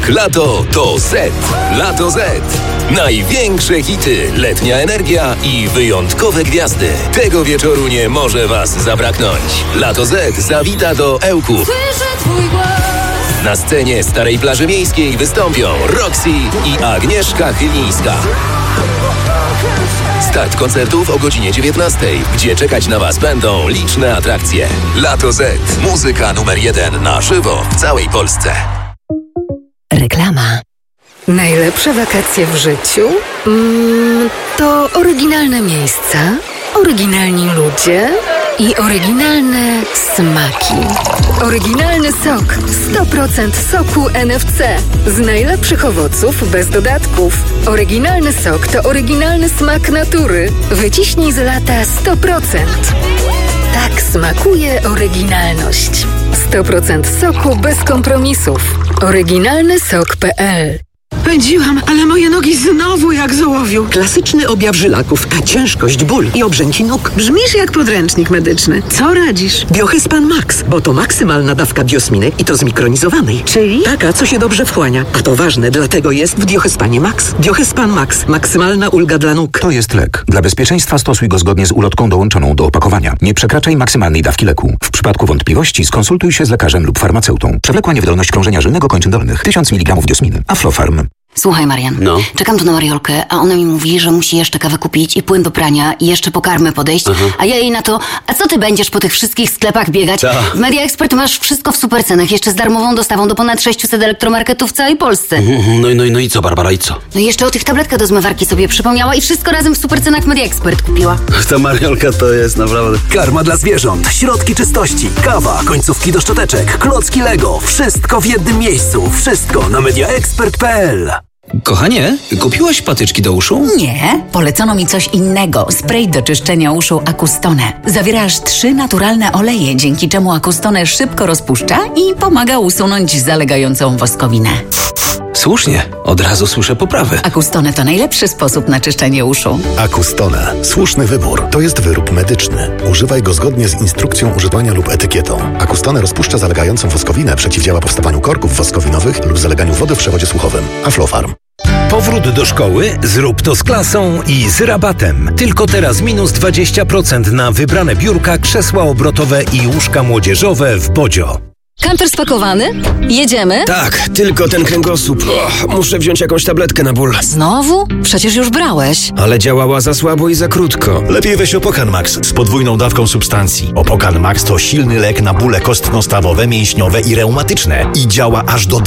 Lato to Z. Lato Z. Największe hity, letnia energia i wyjątkowe gwiazdy. Tego wieczoru nie może Was zabraknąć. Lato Z zawita do Ełku. Słyszę twój głos. Na scenie Starej Plaży Miejskiej wystąpią Roxy i Agnieszka Chylińska. Start koncertów o godzinie 19, gdzie czekać na Was będą liczne atrakcje. Lato Z. Muzyka numer 1 na żywo w całej Polsce. Reklama. Najlepsze wakacje w życiu? To oryginalne miejsca, oryginalni ludzie i oryginalne smaki. Oryginalny sok. 100% soku NFC. Z najlepszych owoców bez dodatków. Oryginalny sok to oryginalny smak natury. Wyciśnij z lata 100%. Tak smakuje oryginalność. 100% soku bez kompromisów. Oryginalnysok.pl. Pędziłam, ale moje nogi znowu jak z ołowiu. Klasyczny objaw żylaków, a ciężkość, ból i obrzęki nóg. Brzmisz jak podręcznik medyczny. Co radzisz? Biohyspan Max, bo to maksymalna dawka biosminy i to zmikronizowanej. Czyli? Taka, co się dobrze wchłania. A to ważne, dlatego jest w Biohyspanie Max. Biohyspan Max. Maksymalna ulga dla nóg. To jest lek. Dla bezpieczeństwa stosuj go zgodnie z ulotką dołączoną do opakowania. Nie przekraczaj maksymalnej dawki leku. W przypadku wątpliwości skonsultuj się z lekarzem lub farmaceutą. Przewlekła niewydolność krążenia żylnego kończyn dolnych. 1000 mg diosminy. Aflofarm. Słuchaj, Marian, czekam tu na Mariolkę, a ona mi mówi, że musi jeszcze kawę kupić i płyn do prania i jeszcze po karmę podejść, a ja jej na to, a co ty będziesz po tych wszystkich sklepach biegać? W Media Expert masz wszystko w supercenach, jeszcze z darmową dostawą do ponad 600 elektromarketów w całej Polsce. No i co, Barbara, i co? No i jeszcze o tych tabletkach do zmywarki sobie przypomniała i wszystko razem w supercenach w Media Expert kupiła. Ta Mariolka to jest naprawdę... Karma dla zwierząt, środki czystości, kawa, końcówki do szczoteczek, klocki Lego. Wszystko w jednym miejscu. Wszystko na mediaexpert.pl. Kochanie, kupiłaś patyczki do uszu? Nie, polecono mi coś innego. Spray do czyszczenia uszu Acustone. Zawiera aż 3 naturalne oleje, dzięki czemu Acustone szybko rozpuszcza i pomaga usunąć zalegającą woskowinę. Słusznie, od razu słyszę poprawy. Acustone to najlepszy sposób na czyszczenie uszu. Acustone. Słuszny wybór. To jest wyrób medyczny. Używaj go zgodnie z instrukcją używania lub etykietą. Acustone rozpuszcza zalegającą woskowinę, przeciwdziała powstawaniu korków woskowinowych lub zaleganiu wody w przewodzie słuchowym. Aflofarm. Powrót do szkoły? Zrób to z klasą i z rabatem. Tylko teraz minus 20% na wybrane biurka, krzesła obrotowe i łóżka młodzieżowe w Bodzio. Kamper spakowany? Jedziemy? Tak, tylko ten kręgosłup. Muszę wziąć jakąś tabletkę na ból. Znowu? Przecież już brałeś. Ale działała za słabo i za krótko. Lepiej weź Opokan Max z podwójną dawką substancji. Opokan Max to silny lek na bóle kostno-stawowe, mięśniowe i reumatyczne. I działa aż do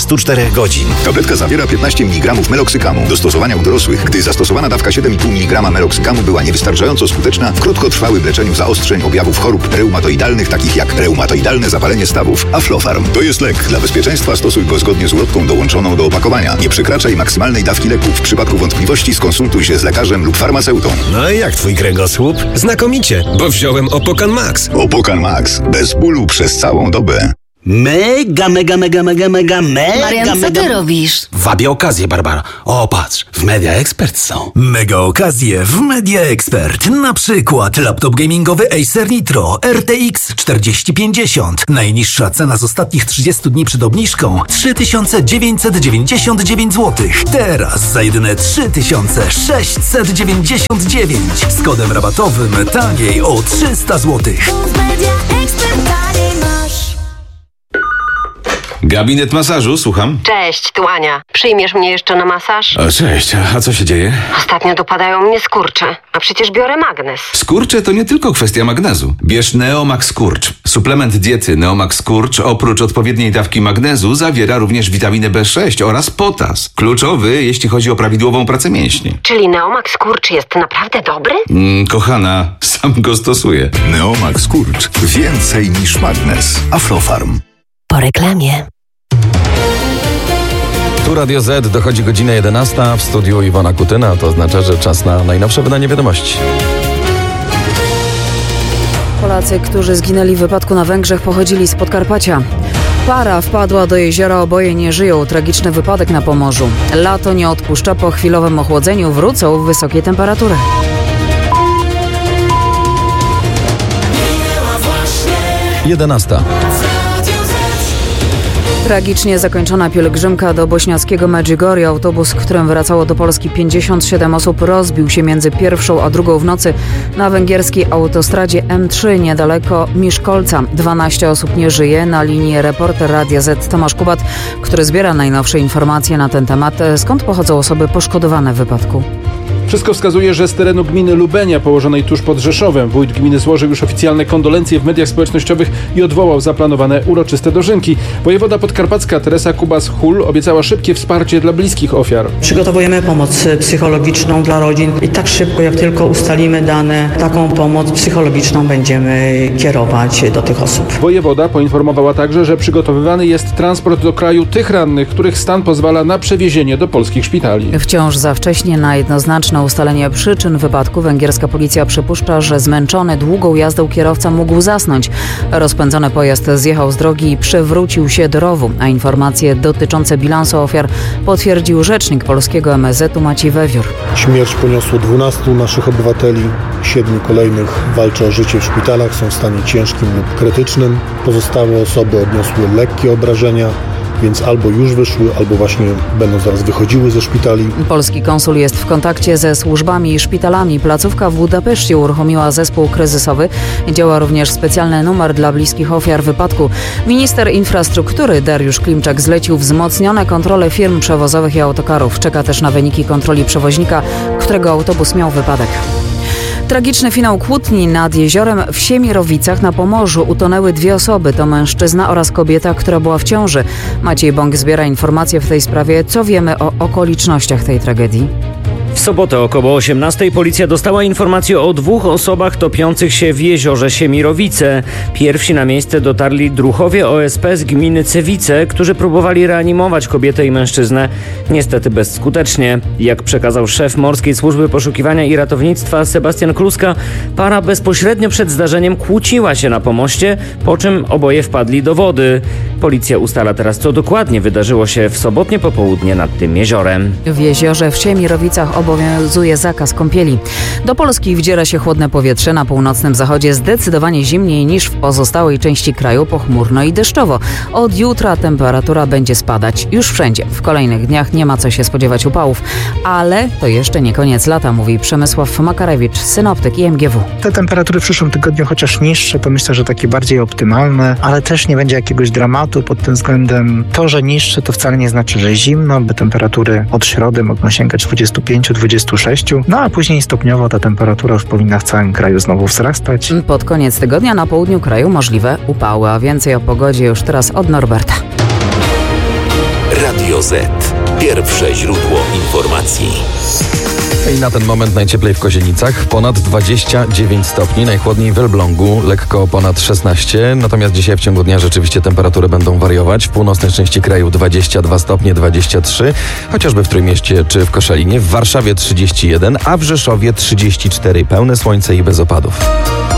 24 godzin. Tabletka zawiera 15 mg meloksykamu. Do stosowania u dorosłych, gdy zastosowana dawka 7,5 mg meloksykamu była niewystarczająco skuteczna w krótkotrwałym leczeniu zaostrzeń objawów chorób reumatoidalnych, takich jak reumatoidalne zapalenie stawów. Aflofarm. To jest lek. Dla bezpieczeństwa stosuj go zgodnie z ulotką dołączoną do opakowania. Nie przekraczaj maksymalnej dawki leku. W przypadku wątpliwości skonsultuj się z lekarzem lub farmaceutą. No i jak twój kręgosłup? Znakomicie, bo wziąłem Opokan Max. Opokan Max. Bez bólu przez całą dobę. Mega. Marian, co ty robisz? Wabię okazję, Barbara. O, patrz, w Media Expert są. Mega okazje w Media Expert. Na przykład laptop gamingowy Acer Nitro RTX 4050. Najniższa cena z ostatnich 30 dni przed obniżką 3999 zł. Teraz za jedyne 3699 z kodem rabatowym taniej o 300 zł. Gabinet masażu, słucham. Cześć, tu Ania. Przyjmiesz mnie jeszcze na masaż? Cześć, a co się dzieje? Ostatnio dopadają mnie skurcze, a przecież biorę magnez. Skurcze to nie tylko kwestia magnezu. Bierz Neomax Skurcz. Suplement diety Neomax Skurcz oprócz odpowiedniej dawki magnezu zawiera również witaminę B6 oraz potas. Kluczowy, jeśli chodzi o prawidłową pracę mięśni. Czyli Neomax Skurcz jest naprawdę dobry? Kochana, sam go stosuję. Neomax Skurcz. Więcej niż magnez. Aflofarm. Po reklamie. Tu Radio Z, dochodzi godzina 11, w studiu Iwona Kutyna, to oznacza, że czas na najnowsze wydanie wiadomości. Polacy, którzy zginęli w wypadku na Węgrzech, pochodzili z Podkarpacia. Para wpadła do jeziora, oboje nie żyją. Tragiczny wypadek na Pomorzu. Lato nie odpuszcza, po chwilowym ochłodzeniu wrócą wysokie temperatury. 11. Tragicznie zakończona pielgrzymka do bośniackiego Medjugorje. Autobus, którym wracało do Polski 57 osób, rozbił się między pierwszą a drugą w nocy na węgierskiej autostradzie M3 niedaleko Miszkolca. 12 osób nie żyje. Na linii reporter Radia Z Tomasz Kubat, który zbiera najnowsze informacje na ten temat. Skąd pochodzą osoby poszkodowane w wypadku? Wszystko wskazuje, że z terenu gminy Lubenia, położonej tuż pod Rzeszowem. Wójt gminy złożył już oficjalne kondolencje w mediach społecznościowych i odwołał zaplanowane uroczyste dożynki. Wojewoda podkarpacka Teresa Kubas-Hul obiecała szybkie wsparcie dla bliskich ofiar. Przygotowujemy pomoc psychologiczną dla rodzin i tak szybko, jak tylko ustalimy dane, taką pomoc psychologiczną będziemy kierować do tych osób. Wojewoda poinformowała także, że przygotowywany jest transport do kraju tych rannych, których stan pozwala na przewiezienie do polskich szpitali. Wciąż za wcześnie na jednoznaczne ustalenie przyczyn wypadku. Węgierska policja przypuszcza, że zmęczony długą jazdą kierowca mógł zasnąć. Rozpędzony pojazd zjechał z drogi i przewrócił się do rowu, a informacje dotyczące bilansu ofiar potwierdził rzecznik polskiego MSZ-u Maciej Wewiór. Śmierć poniosło 12 naszych obywateli, 7 kolejnych walczy o życie w szpitalach, są w stanie ciężkim lub krytycznym. Pozostałe osoby odniosły lekkie obrażenia, więc albo już wyszły, albo właśnie będą zaraz wychodziły ze szpitali. Polski konsul jest w kontakcie ze służbami i szpitalami. Placówka w Budapeszcie uruchomiła zespół kryzysowy. Działa również specjalny numer dla bliskich ofiar wypadku. Minister infrastruktury Dariusz Klimczak zlecił wzmocnione kontrole firm przewozowych i autokarów. Czeka też na wyniki kontroli przewoźnika, którego autobus miał wypadek. Tragiczny finał kłótni nad jeziorem w Siemirowicach na Pomorzu. Utonęły 2 osoby. To mężczyzna oraz kobieta, która była w ciąży. Maciej Bąk zbiera informacje w tej sprawie. Co wiemy o okolicznościach tej tragedii? W sobotę około 18:00 policja dostała informację o 2 osobach topiących się w jeziorze Siemirowice. Pierwsi na miejsce dotarli druhowie OSP z gminy Cewice, którzy próbowali reanimować kobietę i mężczyznę. Niestety bezskutecznie. Jak przekazał szef Morskiej Służby Poszukiwania i Ratownictwa Sebastian Kluska, para bezpośrednio przed zdarzeniem kłóciła się na pomoście, po czym oboje wpadli do wody. Policja ustala teraz, co dokładnie wydarzyło się w sobotnie popołudnie nad tym jeziorem. W jeziorze w Siemirowicach obowiązuje zakaz kąpieli. Do Polski wdziera się chłodne powietrze. Na północnym zachodzie zdecydowanie zimniej niż w pozostałej części kraju, pochmurno i deszczowo. Od jutra temperatura będzie spadać już wszędzie. W kolejnych dniach nie ma co się spodziewać upałów, ale to jeszcze nie koniec lata, mówi Przemysław Makarewicz, synoptyk IMGW. Te temperatury w przyszłym tygodniu, chociaż niższe, to myślę, że takie bardziej optymalne, ale też nie będzie jakiegoś dramatu pod tym względem. To, że niższe, to wcale nie znaczy, że zimno, by temperatury od środy mogą sięgać 25-26, no a później stopniowo ta temperatura już powinna w całym kraju znowu wzrastać. Pod koniec tygodnia na południu kraju możliwe upały, a więcej o pogodzie już teraz od Norberta. Radio Z. Pierwsze źródło informacji. I na ten moment najcieplej w Kozienicach, ponad 29 stopni, najchłodniej w Elblągu, lekko ponad 16, natomiast dzisiaj w ciągu dnia rzeczywiście temperatury będą wariować. W północnej części kraju 22 stopnie, 23, chociażby w Trójmieście czy w Koszalinie, w Warszawie 31, a w Rzeszowie 34, pełne słońce i bez opadów.